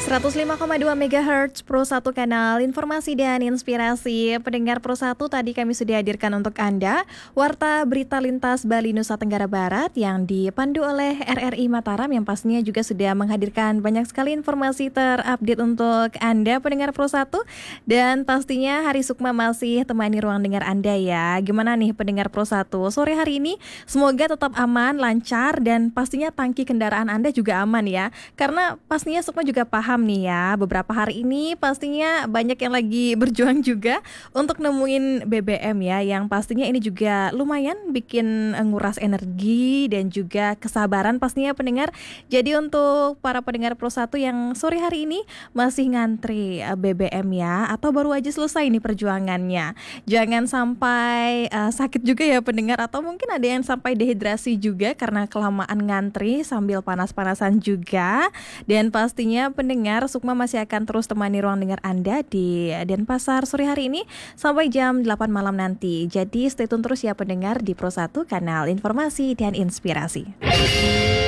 105,2 MHz Pro 1 kanal informasi dan inspirasi. Pendengar Pro 1, tadi kami sudah hadirkan untuk Anda Warta Berita Lintas Bali Nusa Tenggara Barat yang dipandu oleh RRI Mataram, yang pastinya juga sudah menghadirkan banyak sekali informasi terupdate untuk Anda pendengar Pro 1. Dan pastinya Hari Sukma masih temani ruang dengar Anda ya. Gimana nih pendengar Pro 1 sore hari ini? Semoga tetap aman, lancar, dan pastinya tangki kendaraan Anda juga aman ya. Karena pastinya Sukma juga paham nih ya, beberapa hari ini pastinya banyak yang lagi berjuang juga untuk nemuin BBM ya, yang pastinya ini juga lumayan bikin nguras energi dan juga kesabaran pastinya pendengar. Jadi untuk para pendengar Pro 1 yang sore hari ini masih ngantri BBM ya, atau baru aja selesai nih perjuangannya, jangan sampai sakit juga ya pendengar, atau mungkin ada yang sampai dehidrasi juga karena kelamaan ngantri sambil panas-panasan juga. Dan pastinya pendengar, Sukma masih akan terus temani ruang dengar Anda di Denpasar sore hari ini sampai jam 8 malam nanti. Jadi stay tune terus ya pendengar di Pro 1 kanal informasi dan inspirasi.